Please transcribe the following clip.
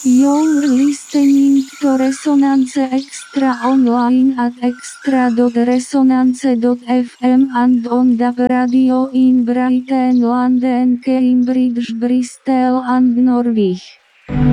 You're listening to Resonance Extra online at extra.resonance.fm and on DAB radio in Brighton, London, Cambridge, Bristol and Norwich.